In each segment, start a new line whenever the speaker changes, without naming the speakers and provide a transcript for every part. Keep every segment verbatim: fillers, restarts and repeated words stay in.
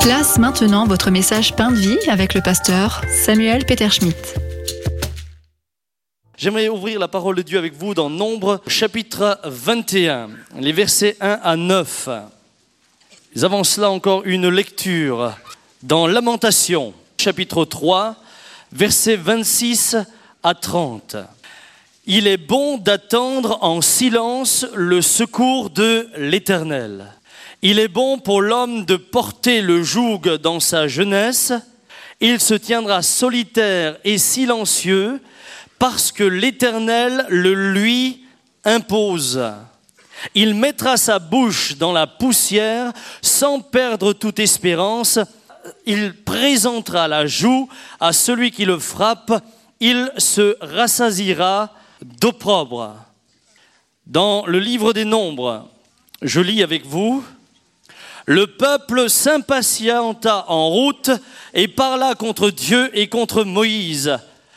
Place maintenant votre message Pain de vie avec le pasteur Samuel Peter Schmidt.
J'aimerais ouvrir la parole de Dieu avec vous dans Nombre chapitre vingt et un, les versets un à neuf. Nous avons cela encore une lecture dans Lamentation chapitre trois, versets vingt-six à trente. Il est bon d'attendre en silence le secours de l'Éternel. Il est bon pour l'homme de porter le joug dans sa jeunesse. Il se tiendra solitaire et silencieux parce que l'Éternel le lui impose. Il mettra sa bouche dans la poussière sans perdre toute espérance. Il présentera la joue à celui qui le frappe. Il se rassasiera d'opprobre. Dans le livre des Nombres, je lis avec vous. Le peuple s'impatienta en route et parla contre Dieu et contre Moïse.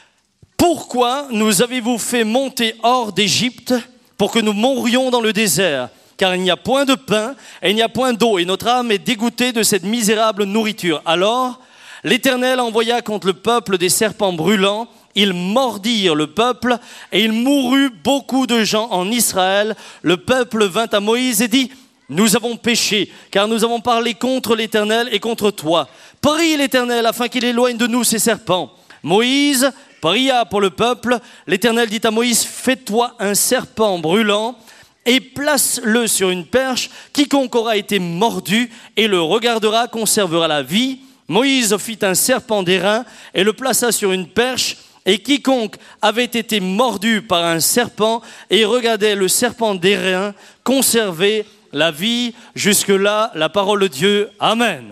Pourquoi nous avez-vous fait monter hors d'Égypte pour que nous mourions dans le désert ? Car il n'y a point de pain et il n'y a point d'eau et notre âme est dégoûtée de cette misérable nourriture. Alors l'Éternel envoya contre le peuple des serpents brûlants. Ils mordirent le peuple et il mourut beaucoup de gens en Israël. Le peuple vint à Moïse et dit: nous avons péché, car nous avons parlé contre l'Éternel et contre toi. Prie l'Éternel afin qu'il éloigne de nous ces serpents. Moïse pria pour le peuple. L'Éternel dit à Moïse: fais-toi un serpent brûlant et place-le sur une perche. Quiconque aura été mordu et le regardera conservera la vie. Moïse fit un serpent d'airain et le plaça sur une perche. Et quiconque avait été mordu par un serpent et regardait le serpent d'airain conservait la vie. Jusque-là, la parole de Dieu. Amen.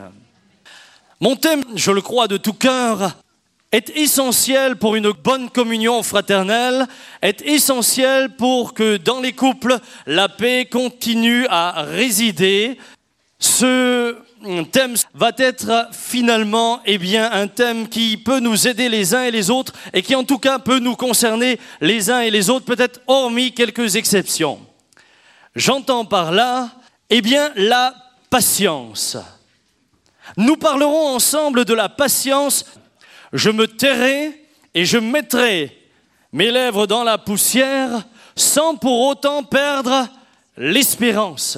Mon thème, je le crois de tout cœur, est essentiel pour une bonne communion fraternelle, est essentiel pour que dans les couples, la paix continue à résider. Ce thème va être finalement eh bien, un thème qui peut nous aider les uns et les autres et qui en tout cas peut nous concerner les uns et les autres, peut-être hormis quelques exceptions. J'entends par là, eh bien, la patience. Nous parlerons ensemble de la patience. Je me tairai et je mettrai mes lèvres dans la poussière sans pour autant perdre l'espérance.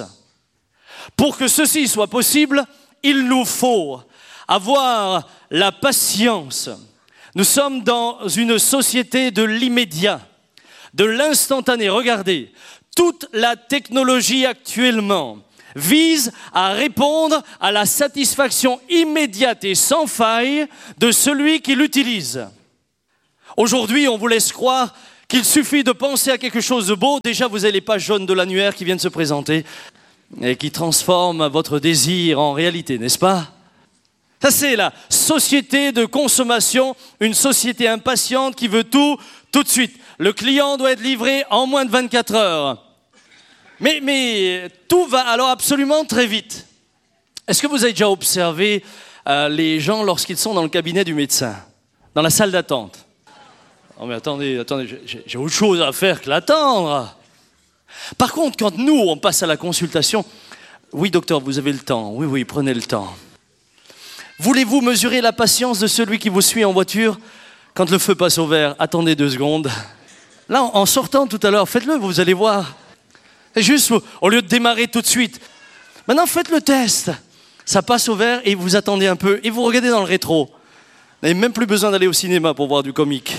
Pour que ceci soit possible, il nous faut avoir la patience. Nous sommes dans une société de l'immédiat, de l'instantané. Regardez, toute la technologie actuellement vise à répondre à la satisfaction immédiate et sans faille de celui qui l'utilise. Aujourd'hui, on vous laisse croire qu'il suffit de penser à quelque chose de beau. Déjà, vous avez les pages jaunes de l'annuaire qui viennent se présenter et qui transforment votre désir en réalité, n'est-ce pas ? Ça, c'est la société de consommation, une société impatiente qui veut tout, tout de suite. Le client doit être livré en moins de vingt-quatre heures. Mais, mais tout va alors absolument très vite. Est-ce que vous avez déjà observé euh, les gens lorsqu'ils sont dans le cabinet du médecin, dans la salle d'attente ? Oh mais attendez, attendez, j'ai, j'ai autre chose à faire que l'attendre. Par contre, quand nous, on passe à la consultation, oui docteur, vous avez le temps, oui, oui, prenez le temps. Voulez-vous mesurer la patience de celui qui vous suit en voiture ? Quand le feu passe au vert, attendez deux secondes. Là, en sortant tout à l'heure, faites-le, vous allez voir. C'est juste, au lieu de démarrer tout de suite. Maintenant, faites le test. Ça passe au vert et vous attendez un peu et vous regardez dans le rétro. Vous n'avez même plus besoin d'aller au cinéma pour voir du comique.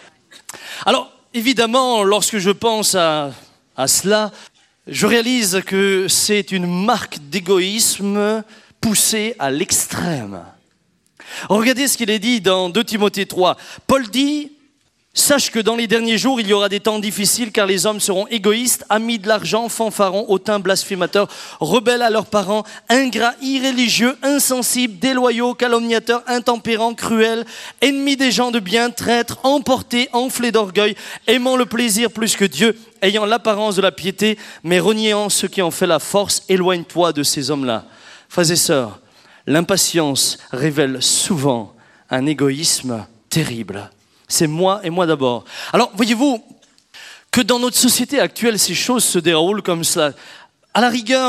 Alors, évidemment, lorsque je pense à, à cela, je réalise que c'est une marque d'égoïsme poussée à l'extrême. Regardez ce qu'il est dit dans deux Timothée trois. Paul dit: sache que dans les derniers jours, il y aura des temps difficiles car les hommes seront égoïstes, amis de l'argent, fanfarons, hautains, blasphémateurs, rebelles à leurs parents, ingrats, irréligieux, insensibles, déloyaux, calomniateurs, intempérants, cruels, ennemis des gens de bien, traîtres, emportés, enflés d'orgueil, aimant le plaisir plus que Dieu, ayant l'apparence de la piété, mais reniant ce qui en fait la force. Éloigne-toi de ces hommes-là. Frères et sœurs, l'impatience révèle souvent un égoïsme terrible. C'est moi et moi d'abord. Alors, voyez-vous que dans notre société actuelle, ces choses se déroulent comme cela. À la rigueur,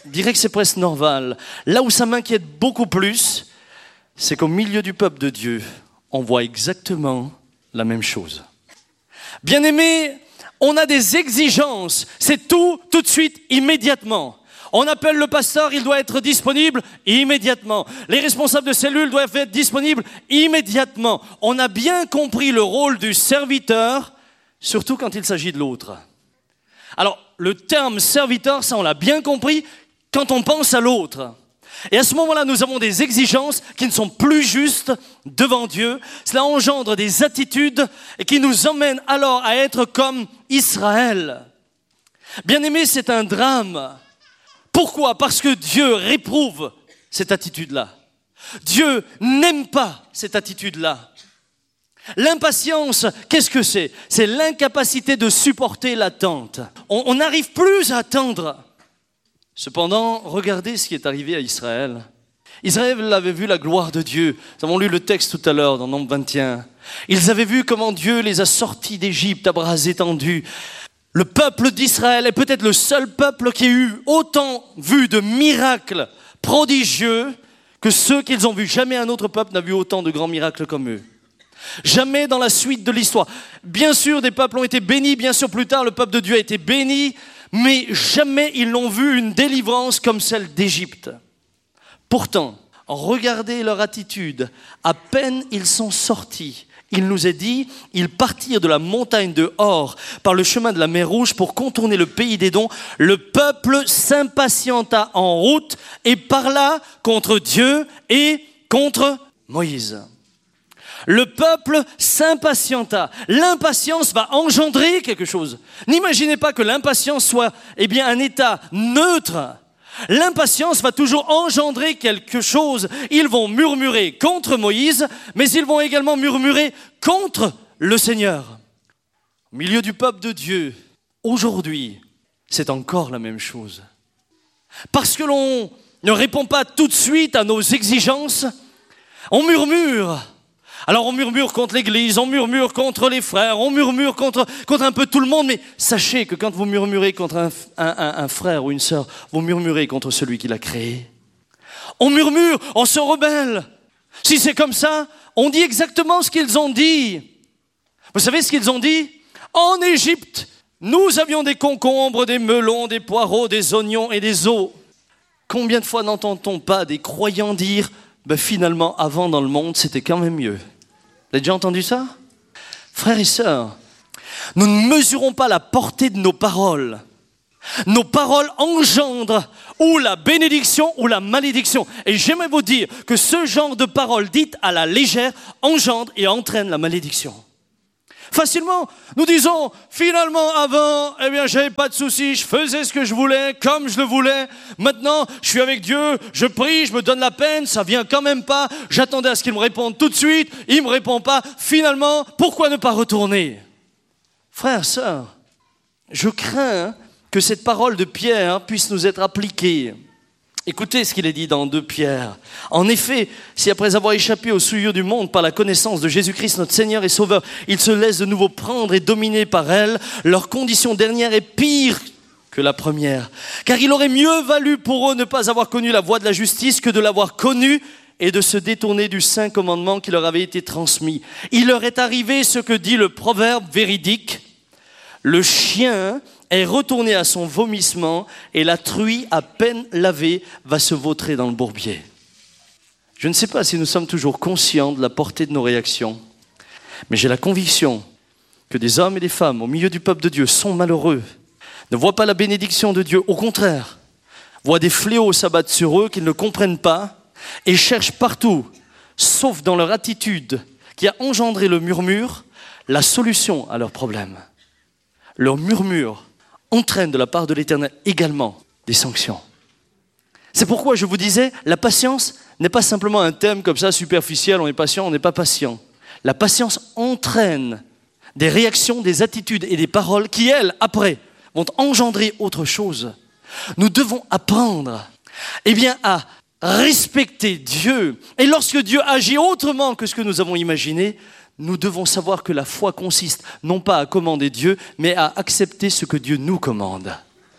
je dirais que c'est presque normal. Là où ça m'inquiète beaucoup plus, c'est qu'au milieu du peuple de Dieu, on voit exactement la même chose. Bien-aimés, on a des exigences. C'est tout, tout de suite, immédiatement. On appelle le pasteur, il doit être disponible immédiatement. Les responsables de cellules doivent être disponibles immédiatement. On a bien compris le rôle du serviteur, surtout quand il s'agit de l'autre. Alors, le terme serviteur, ça on l'a bien compris quand on pense à l'autre. Et à ce moment-là, nous avons des exigences qui ne sont plus justes devant Dieu. Cela engendre des attitudes et qui nous emmènent alors à être comme Israël. Bien-aimés, c'est un drame. Pourquoi ? Parce que Dieu réprouve cette attitude-là. Dieu n'aime pas cette attitude-là. L'impatience, qu'est-ce que c'est ? C'est l'incapacité de supporter l'attente. On n'arrive plus à attendre. Cependant, regardez ce qui est arrivé à Israël. Israël avait vu la gloire de Dieu. Nous avons lu le texte tout à l'heure dans Nombre vingt et un. Ils avaient vu comment Dieu les a sortis d'Égypte à bras étendus. Le peuple d'Israël est peut-être le seul peuple qui a eu autant vu de miracles prodigieux que ceux qu'ils ont vus. Jamais un autre peuple n'a vu autant de grands miracles comme eux. Jamais dans la suite de l'histoire. Bien sûr, des peuples ont été bénis. Bien sûr, plus tard, le peuple de Dieu a été béni. Mais jamais ils n'ont vu une délivrance comme celle d'Égypte. Pourtant, regardez leur attitude. À peine ils sont sortis, il nous est dit, ils partirent de la montagne de Hor par le chemin de la mer Rouge pour contourner le pays d'Édom. Le peuple s'impatienta en route et parla contre Dieu et contre Moïse. Le peuple s'impatienta. L'impatience va engendrer quelque chose. N'imaginez pas que l'impatience soit eh bien, un état neutre. L'impatience va toujours engendrer quelque chose. Ils vont murmurer contre Moïse, mais ils vont également murmurer contre le Seigneur. Au milieu du peuple de Dieu, aujourd'hui, c'est encore la même chose. Parce que l'on ne répond pas tout de suite à nos exigences, on murmure. Alors on murmure contre l'Église, on murmure contre les frères, on murmure contre, contre un peu tout le monde, mais sachez que quand vous murmurez contre un, un, un, un frère ou une sœur, vous murmurez contre celui qui l'a créé. On murmure, on se rebelle. Si c'est comme ça, on dit exactement ce qu'ils ont dit. Vous savez ce qu'ils ont dit ? En Égypte, nous avions des concombres, des melons, des poireaux, des oignons et des os. Combien de fois n'entend-on pas des croyants dire ben finalement, avant dans le monde, c'était quand même mieux. Vous avez déjà entendu ça ? Frères et sœurs, nous ne mesurons pas la portée de nos paroles. Nos paroles engendrent ou la bénédiction ou la malédiction. Et j'aimerais vous dire que ce genre de paroles dites à la légère engendre et entraîne la malédiction. Facilement, nous disons, finalement, avant, eh bien, j'avais pas de soucis, je faisais ce que je voulais, comme je le voulais. Maintenant, je suis avec Dieu, je prie, je me donne la peine, ça vient quand même pas. J'attendais à ce qu'il me réponde tout de suite, il me répond pas. Finalement, pourquoi ne pas retourner ? Frères, sœurs, je crains que cette parole de Pierre puisse nous être appliquée. Écoutez ce qu'il est dit dans deux Pierre. En effet, si après avoir échappé aux souillures du monde par la connaissance de Jésus-Christ, notre Seigneur et Sauveur, ils se laissent de nouveau prendre et dominer par elle, leur condition dernière est pire que la première. Car il aurait mieux valu pour eux ne pas avoir connu la voie de la justice que de l'avoir connue et de se détourner du saint commandement qui leur avait été transmis. Il leur est arrivé ce que dit le proverbe véridique. Le chien est retourné à son vomissement et la truie à peine lavée va se vautrer dans le bourbier. Je ne sais pas si nous sommes toujours conscients de la portée de nos réactions, mais j'ai la conviction que des hommes et des femmes au milieu du peuple de Dieu sont malheureux, ne voient pas la bénédiction de Dieu, au contraire, voient des fléaux s'abattre sur eux qu'ils ne comprennent pas et cherchent partout, sauf dans leur attitude qui a engendré le murmure, la solution à leurs problèmes. Leur murmure entraîne de la part de l'Éternel également des sanctions. C'est pourquoi je vous disais, la patience n'est pas simplement un thème comme ça superficiel, on est patient, on n'est pas patient. La patience entraîne des réactions, des attitudes et des paroles qui, elles, après, vont engendrer autre chose. Nous devons apprendre eh bien, à respecter Dieu. Et lorsque Dieu agit autrement que ce que nous avons imaginé, nous devons savoir que la foi consiste non pas à commander Dieu, mais à accepter ce que Dieu nous commande.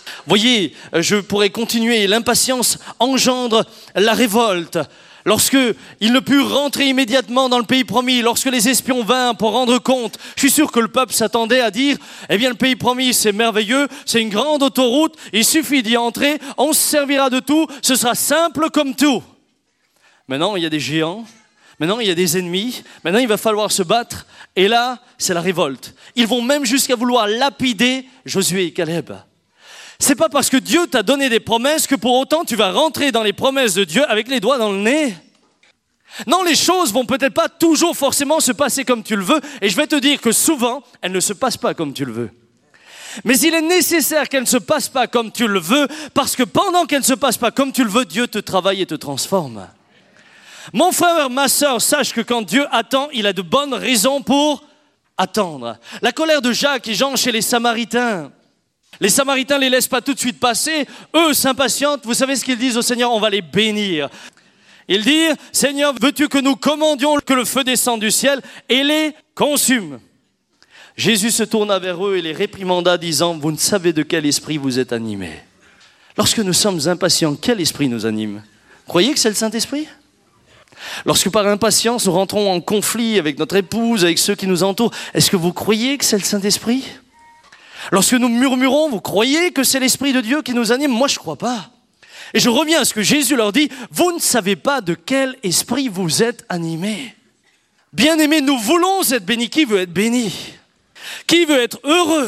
Voyez, je pourrais continuer. L'impatience engendre la révolte. Lorsque ils ne purent rentrer immédiatement dans le pays promis, lorsque les espions vinrent pour rendre compte, je suis sûr que le peuple s'attendait à dire, eh bien le pays promis c'est merveilleux, c'est une grande autoroute, il suffit d'y entrer, on se servira de tout, ce sera simple comme tout. Maintenant il y a des géants, maintenant il y a des ennemis, maintenant il va falloir se battre, et là c'est la révolte. Ils vont même jusqu'à vouloir lapider Josué et Caleb. C'est pas parce que Dieu t'a donné des promesses que pour autant tu vas rentrer dans les promesses de Dieu avec les doigts dans le nez. Non, les choses vont peut-être pas toujours forcément se passer comme tu le veux, et je vais te dire que souvent, elles ne se passent pas comme tu le veux. Mais il est nécessaire qu'elles ne se passent pas comme tu le veux, parce que pendant qu'elles ne se passent pas comme tu le veux, Dieu te travaille et te transforme. Mon frère, ma sœur, sache que quand Dieu attend, il a de bonnes raisons pour attendre. La colère de Jacques et Jean chez les Samaritains. Les Samaritains ne les laissent pas tout de suite passer. Eux s'impatientent. Vous savez ce qu'ils disent au Seigneur? On va les bénir. Ils disent, Seigneur, veux-tu que nous commandions que le feu descende du ciel et les consume? Jésus se tourna vers eux et les réprimanda, disant, vous ne savez de quel esprit vous êtes animés. Lorsque nous sommes impatients, quel esprit nous anime? Croyez que c'est le Saint-Esprit? Lorsque par impatience nous rentrons en conflit avec notre épouse, avec ceux qui nous entourent, est-ce que vous croyez que c'est le Saint-Esprit? Lorsque nous murmurons, vous croyez que c'est l'Esprit de Dieu qui nous anime? Moi, je ne crois pas. Et je reviens à ce que Jésus leur dit, vous ne savez pas de quel esprit vous êtes animés. Bien-aimés, nous voulons être bénis. Qui veut être béni? Qui veut être heureux?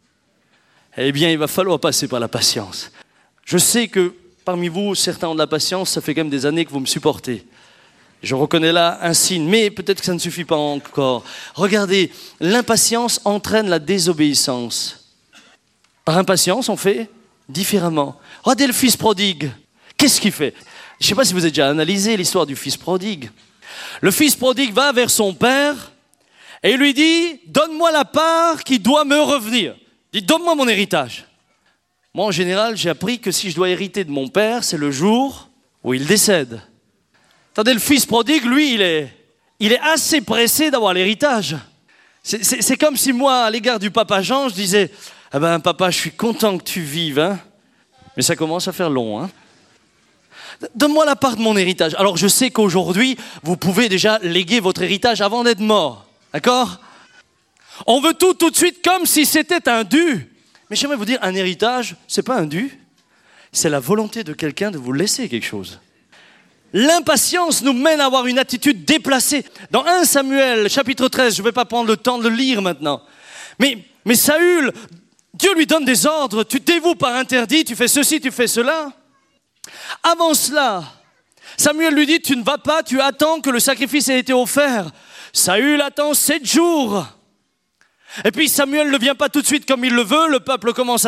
Eh bien, il va falloir passer par la patience. Je sais que parmi vous, certains ont de la patience, ça fait quand même des années que vous me supportez. Je reconnais là un signe, mais peut-être que ça ne suffit pas encore. Regardez, l'impatience entraîne la désobéissance. Par impatience, on fait différemment. Regardez le fils prodigue. Qu'est-ce qu'il fait? Je ne sais pas si vous avez déjà analysé l'histoire du fils prodigue. Le fils prodigue va vers son père et il lui dit « Donne-moi la part qui doit me revenir. » Il dit « Donne-moi mon héritage. » Moi, en général, j'ai appris que si je dois hériter de mon père, c'est le jour où il décède. Attendez, le fils prodigue, lui, il est, il est assez pressé d'avoir l'héritage. C'est, c'est, c'est comme si moi, à l'égard du papa Jean, je disais « Eh ben, papa, je suis content que tu vives, hein. » Mais ça commence à faire long, hein. Donne-moi la part de mon héritage. Alors, je sais qu'aujourd'hui, vous pouvez déjà léguer votre héritage avant d'être mort. D'accord? On veut tout tout de suite comme si c'était un dû. Mais j'aimerais vous dire, un héritage, c'est pas un dû. C'est la volonté de quelqu'un de vous laisser quelque chose. L'impatience nous mène à avoir une attitude déplacée. Dans premier Samuel, chapitre treize, je ne vais pas prendre le temps de le lire maintenant. Mais, mais Saül, Dieu lui donne des ordres. Tu dévoues par interdit, tu fais ceci, tu fais cela. Avant cela, Samuel lui dit, tu ne vas pas, tu attends que le sacrifice ait été offert. Saül attend sept jours. Et puis Samuel ne vient pas tout de suite comme il le veut, le peuple commence à